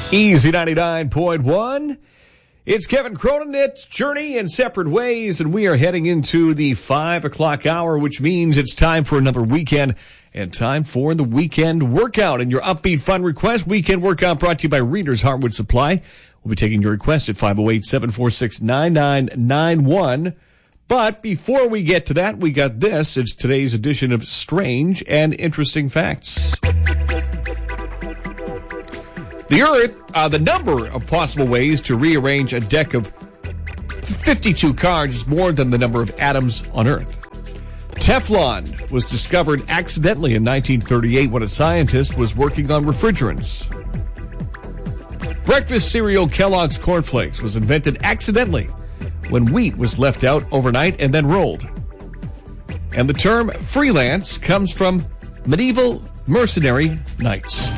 Easy 99.1. It's Kevin Cronin. It's Journey in Separate Ways, and we are heading into the 5 o'clock hour, which means it's time for another weekend and time for the weekend workout. And your upbeat fun request, weekend workout brought to you by Reader's Hardwood Supply. We'll be taking your request at 508-746-9991. But before we get to that, we got this. It's today's edition of Strange and Interesting Facts. The Earth, the number of possible ways to rearrange a deck of 52 cards is more than the number of atoms on Earth. Teflon was discovered accidentally in 1938 when a scientist was working on refrigerants. Breakfast cereal Kellogg's Corn Flakes was invented accidentally when wheat was left out overnight and then rolled. And the term freelance comes from medieval mercenary knights.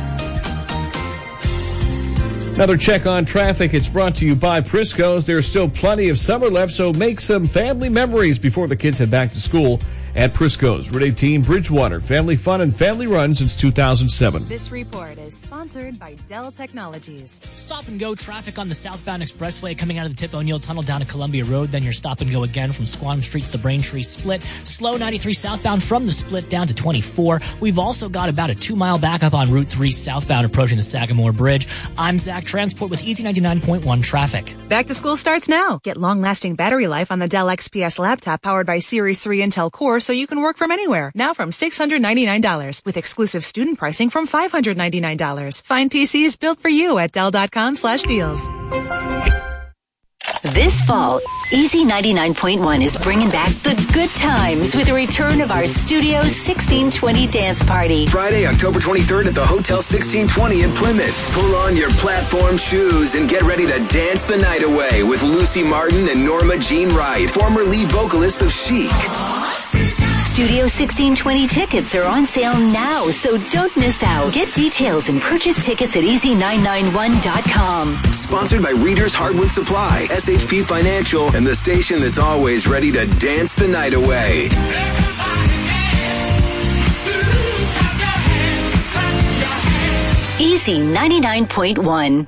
Another check on traffic. It's brought to you by Prisco's. There's still plenty of summer left, so make some family memories before the kids head back to school at Prisco's. Route 18, Bridgewater. Family fun and family run since 2007. This report is sponsored by Dell Technologies. Stop and go traffic on the southbound expressway coming out of the Tip O'Neill Tunnel down to Columbia Road. Then you're stop and go again from Squam Street to the Braintree Split. Slow 93 southbound from the Split down to 24. We've also got about a 2-mile backup on Route 3 southbound approaching the Sagamore Bridge. I'm Zach Transport with Easy 99.1 traffic. Back to school starts now. Get long-lasting battery life on the Dell XPS laptop powered by Series 3 Intel Core so you can work from anywhere. Now from $699 with exclusive student pricing from $599. Find PCs built for you at Dell.com/deals. This fall, Easy 99.1 is bringing back the good times with the return of our Studio 1620 dance party. Friday, October 23rd at the Hotel 1620 in Plymouth. Pull on your platform shoes and get ready to dance the night away with Lucy Martin and Norma Jean Wright, former lead vocalists of Chic. Studio 1620 tickets are on sale now, so don't miss out. Get details and purchase tickets at easy991.com. Sponsored by Reader's Hardwood Supply, SHP Financial, and the station that's always ready to dance the night away. Easy 99.1.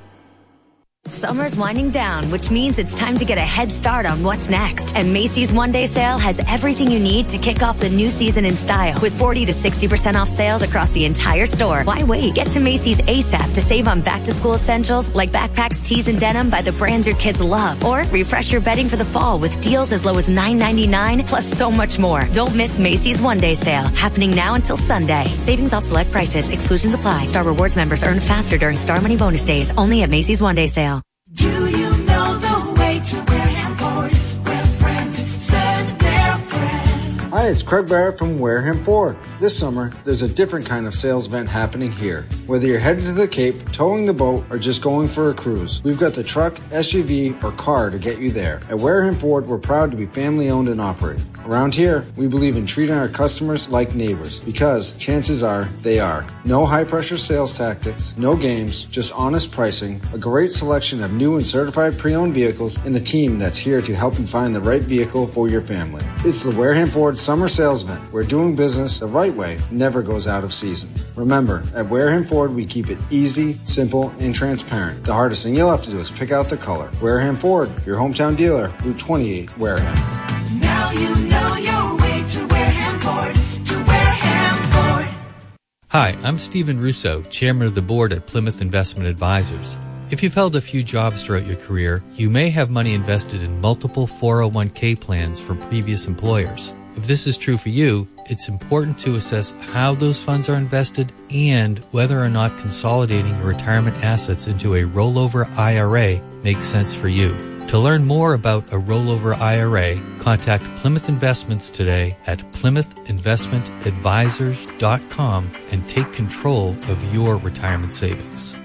Summer's winding down, which means it's time to get a head start on what's next. And Macy's one-day sale has everything you need to kick off the new season in style with 40 to 60% off sales across the entire store. Why wait? Get to Macy's ASAP to save on back-to-school essentials like backpacks, tees, and denim by the brands your kids love. Or refresh your bedding for the fall with deals as low as $9.99 plus so much more. Don't miss Macy's one-day sale, happening now until Sunday. Savings off select prices. Exclusions apply. Star Rewards members earn faster during Star Money bonus days. Only at Macy's one-day sale. Do you know the way to Wareham Ford, where friends send their friends? Hi, it's Craig Barrett from Wareham Ford. This summer, there's a different kind of sales event happening here. Whether you're headed to the Cape, towing the boat, or just going for a cruise, we've got the truck, SUV, or car to get you there. At Wareham Ford, we're proud to be family-owned and operated. Around here, we believe in treating our customers like neighbors, because chances are they are. No high-pressure sales tactics, no games, just honest pricing, a great selection of new and certified pre-owned vehicles, and a team that's here to help you find the right vehicle for your family. It's the Wareham Ford Summer Sales Event, where doing business the right way never goes out of season. Remember, at Wareham Ford, we keep it easy, simple, and transparent. The hardest thing you'll have to do is pick out the color. Wareham Ford, your hometown dealer, Route 28, Wareham. Now you know your way to Wareham Ford, to Wareham Ford. Hi, I'm Stephen Russo, Chairman of the Board at Plymouth Investment Advisors. If you've held a few jobs throughout your career, you may have money invested in multiple 401k plans from previous employers. If this is true for you, it's important to assess how those funds are invested and whether or not consolidating your retirement assets into a rollover IRA makes sense for you. To learn more about a rollover IRA, contact Plymouth Investments today at PlymouthInvestmentAdvisors.com and take control of your retirement savings.